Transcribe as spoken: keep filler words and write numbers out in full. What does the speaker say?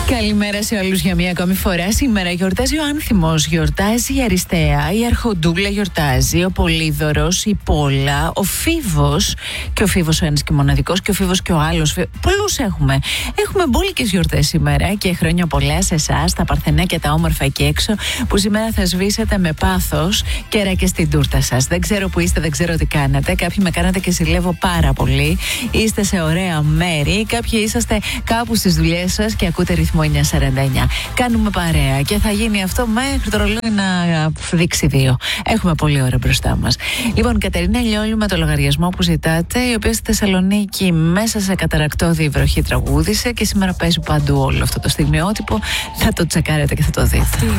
Καλημέρα σε όλους για μία ακόμη φορά. Σήμερα γιορτάζει ο Άνθιμος, γιορτάζει η Αριστεία, η Αρχοντούλα γιορτάζει, ο Πολύδωρος, η Πόλα, ο Φίβος και ο Φίβος ο ένας και μοναδικός και ο Φίβος και ο άλλος. Πολλούς έχουμε. Έχουμε μπόλικες γιορτές σήμερα και χρόνια πολλά σε εσάς, τα παρθενάκια τα όμορφα εκεί έξω, που σήμερα θα σβήσετε με πάθος κέρα και στην τούρτα σας. Δεν ξέρω που είστε, δεν ξέρω τι κάνετε. Κάποιοι με κάνατε και ζηλεύω πάρα πολύ. Είστε σε ωραία μέρη, κάποιοι είσαστε κάπου στις δουλειές σας και ακούτε ρυθμό εννιά σαράντα εννιά. Κάνουμε παρέα και θα γίνει αυτό μέχρι το ρολόι να δείξει δύο. Έχουμε πολύ ώρα μπροστά μας. Λοιπόν, Κατερίνα Λιόλου με το λογαριασμό που ζητάτε, η οποία στη Θεσσαλονίκη μέσα σε καταρακτώδη βροχή τραγούδισε και σήμερα παίζει παντού όλο αυτό το στιγμιότυπο. Θα το τσεκάρετε και θα το δείτε.